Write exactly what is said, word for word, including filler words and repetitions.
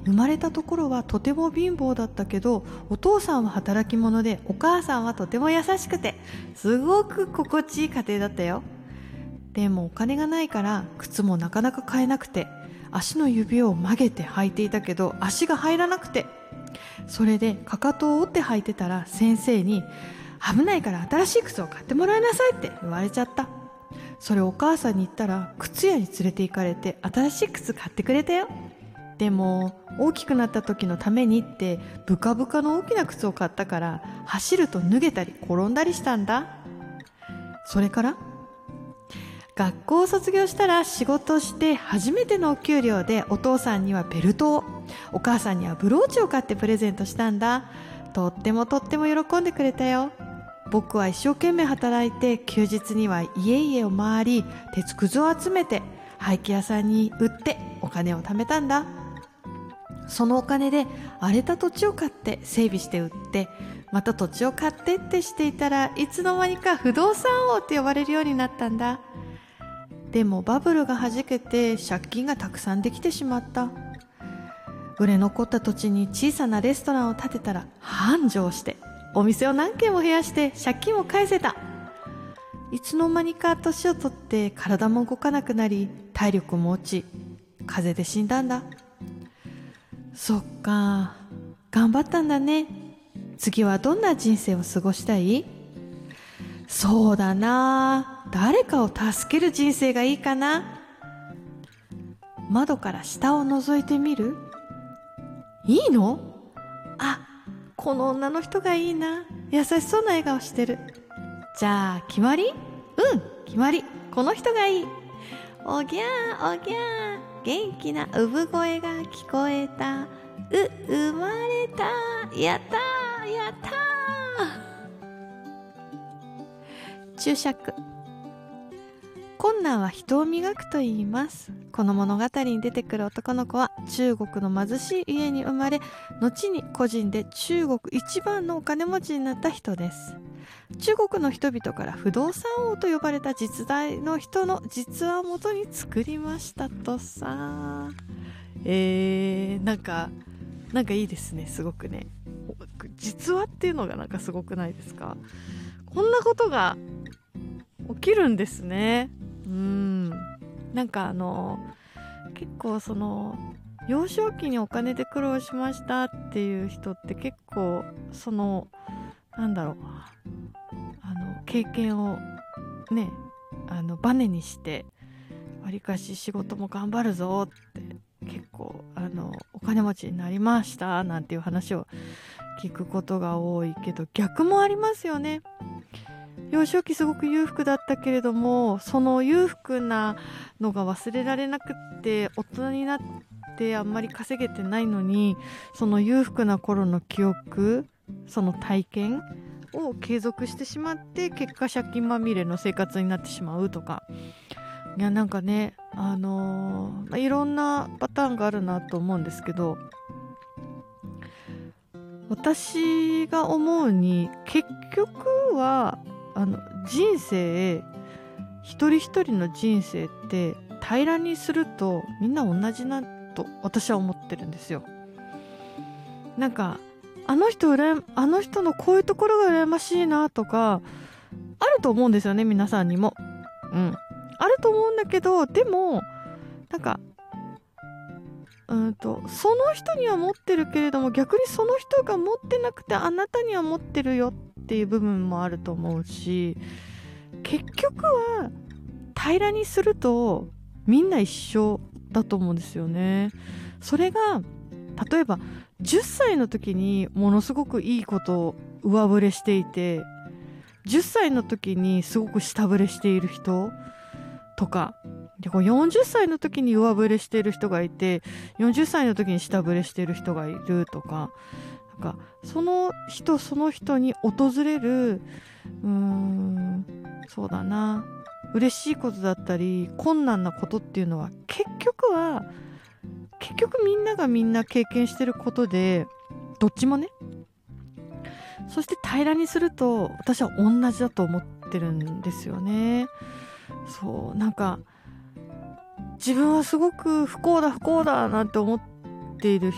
生まれたところはとても貧乏だったけど、お父さんは働き者でお母さんはとても優しくて、すごく心地いい家庭だったよ。でもお金がないから靴もなかなか買えなくて、足の指を曲げて履いていたけど足が入らなくて、それでかかとを折って履いてたら先生に危ないから新しい靴を買ってもらいなさいって言われちゃった。それお母さんに言ったら靴屋に連れて行かれて新しい靴買ってくれたよ。でも大きくなった時のためにってブカブカの大きな靴を買ったから、走ると脱げたり転んだりしたんだ。それから学校を卒業したら仕事して初めてのお給料で、お父さんにはベルトを、お母さんにはブローチを買ってプレゼントしたんだ。とってもとっても喜んでくれたよ。僕は一生懸命働いて、休日には家々を回り鉄くずを集めて廃棄屋さんに売ってお金を貯めたんだ。そのお金で荒れた土地を買って整備して売って、また土地を買ってってしていたら、いつの間にか不動産王って呼ばれるようになったんだ。でもバブルがはじけて借金がたくさんできてしまった。売れ残った土地に小さなレストランを建てたら繁盛して、お店を何軒も増やして借金を返せた。いつの間にか年を取って体も動かなくなり、体力も落ち、風邪で死んだんだ。そっか、頑張ったんだね。次はどんな人生を過ごしたい？そうだな、誰かを助ける人生がいいかな。窓から下を覗いてみる？いいの？あ、この女の人がいいな。優しそうな笑顔してる。じゃあ決まり？うん、決まり。この人がいい。おぎゃーおぎゃー、元気な産声が聞こえた。う、生まれた。やったーやったー。注釈。困難は人を磨くと言います。この物語に出てくる男の子は中国の貧しい家に生まれ、後に個人で中国一番のお金持ちになった人です。中国の人々から不動産王と呼ばれた実在の人の実話をもとに作りましたとさ。えー、なんかなんかいいですね。すごくね、実話っていうのがなんかすごくないですか？こんなことが起きるんですね。うん、なんかあの結構その幼少期にお金で苦労しましたっていう人って結構そのなんだろう、あの経験をね、あのバネにしてわりかし仕事も頑張るぞって結構あのお金持ちになりましたなんていう話を聞くことが多いけど、逆もありますよね。幼少期すごく裕福だったけれども、その裕福なのが忘れられなくって、大人になってあんまり稼げてないのに、その裕福な頃の記憶、その体験を継続してしまって、結果借金まみれの生活になってしまうとか、いやなんかね、あのー、いろんなパターンがあるなと思うんですけど、私が思うに結局はあの人生、一人一人の人生って平らにするとみんな同じなと私は思ってるんですよ。なんかあの人うらやあの人のこういうところが羨ましいなとかあると思うんですよね、皆さんにも。うんあると思うんだけど、でもなんかうんとその人には持ってるけれども、逆にその人が持ってなくてあなたには持ってるよっていう部分もあると思うし、結局は平らにするとみんな一緒だと思うんですよね。それが例えばじゅっさいの時にものすごくいいことを上振れしていて、じゅっさいの時にすごく下振れしている人とか、よんじゅっさいの時に上振れしている人がいて、よんじゅっさいの時に下振れしている人がいるとか、なんかその人その人に訪れるうーんそうだな嬉しいことだったり困難なことっていうのは結局は結局みんながみんな経験してることで、どっちもね。そして平らにすると私は同じだと思ってるんですよね。そうなんか自分はすごく不幸だ不幸だなんて思っている